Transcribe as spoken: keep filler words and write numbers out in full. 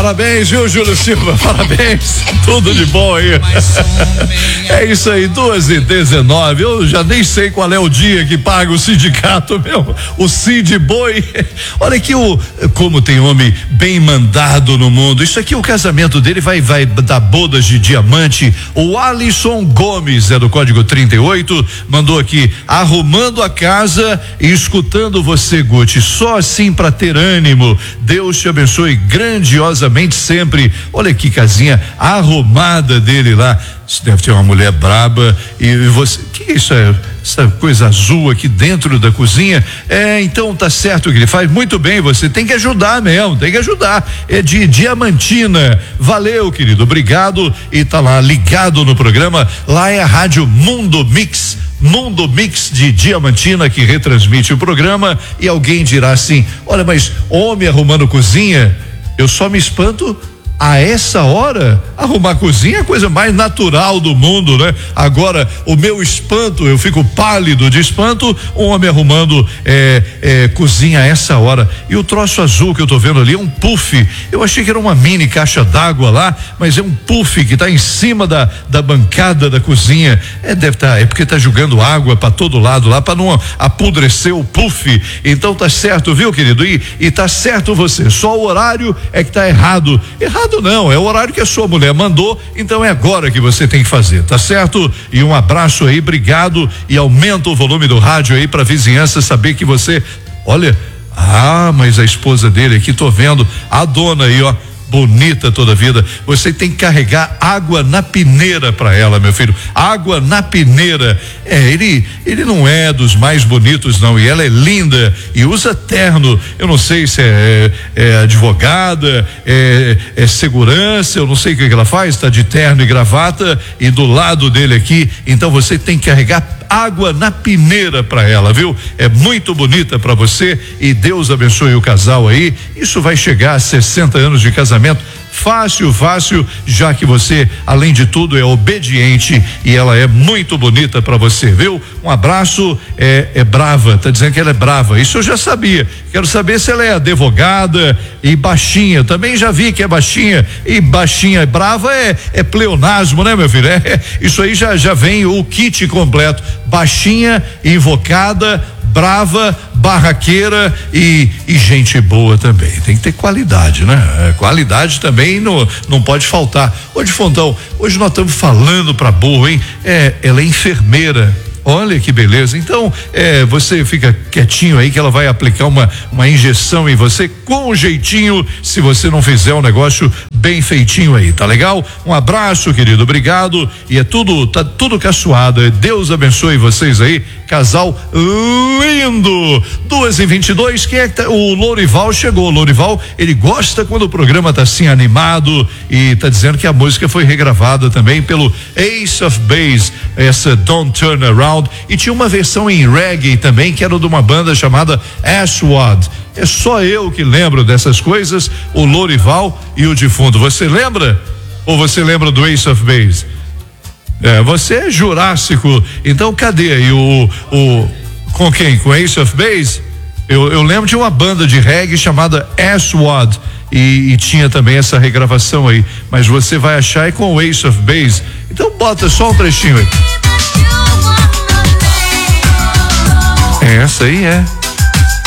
Parabéns, viu, Júlio Silva? Parabéns. Tudo de bom aí. É isso aí, duas e dezenove. Eu já nem sei qual é o dia que paga o sindicato, meu. O Cid Boi. Olha aqui o, como tem homem bem mandado no mundo. Isso aqui, o casamento dele vai, vai dar bodas de diamante. O Alisson Gomes, é do código trinta e oito, mandou aqui, arrumando a casa e escutando você, Guti. Só assim pra ter ânimo. Deus te abençoe grandiosamente sempre. Olha que casinha arrumada dele lá. Isso deve ter uma mulher braba. E você, que isso é? Essa coisa azul aqui dentro da cozinha. É, então tá certo que ele faz muito bem. Você tem que ajudar mesmo, tem que ajudar. É de Diamantina. Valeu, querido, obrigado. E tá lá ligado no programa. Lá é a Rádio Mundo Mix. Mundo Mix de Diamantina, que retransmite o programa. E alguém dirá assim: olha, mas homem arrumando cozinha, eu só me espanto a essa hora. Arrumar a cozinha é a coisa mais natural do mundo, né? Agora, o meu espanto, eu fico pálido de espanto, um homem arrumando é, é, cozinha a essa hora. E o troço azul que eu tô vendo ali é um puff. Eu achei que era uma mini caixa d'água lá, mas é um puff que tá em cima da, da bancada da cozinha. É, deve tá, é porque tá jogando água para todo lado lá, para não apodrecer o puff. Então tá certo, viu, querido? E, e tá certo você, só o horário é que tá errado. Errado não, é o horário que a sua mulher mandou, então é agora que você tem que fazer, tá certo? E um abraço aí, obrigado, e aumenta o volume do rádio aí pra vizinhança saber que você, olha, ah, mas a esposa dele aqui, tô vendo, a dona aí, ó, bonita toda a vida. Você tem que carregar água na peneira para ela, meu filho. Água na peneira. É, ele ele não é dos mais bonitos não, e ela é linda e usa terno. Eu não sei se é, é advogada, é, é segurança, eu não sei o que, que ela faz, tá de terno e gravata e do lado dele aqui. Então você tem que carregar água na peneira para ela, viu? É muito bonita para você e Deus abençoe o casal aí. Isso vai chegar a sessenta anos de casamento. Fácil, fácil, já que você, além de tudo, é obediente e ela é muito bonita para você, viu? Um abraço, é, é brava, tá dizendo que ela é brava, isso eu já sabia. Quero saber se ela é advogada e baixinha, também já vi que é baixinha e baixinha e brava é, é pleonasmo, né, meu filho? É, é, isso aí já, já vem o kit completo, baixinha, invocada, brava, barraqueira e, e gente boa também. Tem que ter qualidade, né? É, qualidade também não, não pode faltar. Ô, de Fontão, hoje nós estamos falando pra burro, hein? É, ela é enfermeira. Olha que beleza. Então, é, você fica quietinho aí que ela vai aplicar uma, uma injeção em você com jeitinho, se você não fizer um negócio bem feitinho aí, tá legal? Um abraço, querido, obrigado. E é tudo, tá tudo caçoado. Deus abençoe vocês aí, casal lindo. Duas e vinte e dois, quem é que tá? O Lourival chegou. O Lourival, ele gosta quando o programa tá assim animado e tá dizendo que a música foi regravada também pelo Ace of Base, essa Don't Turn Around. E tinha uma versão em reggae também, que era de uma banda chamada Ashwad. É só eu que lembro dessas coisas, o Lourival e o defunto. Você lembra? Ou você lembra do Ace of Base? É, você é jurássico. Então cadê aí o, o com quem? Com Ace of Base? Eu, eu lembro de uma banda de reggae chamada Ashwad e, e tinha também essa regravação aí. Mas você vai achar é com o Ace of Base. Então bota só um trechinho aí. Essa aí é.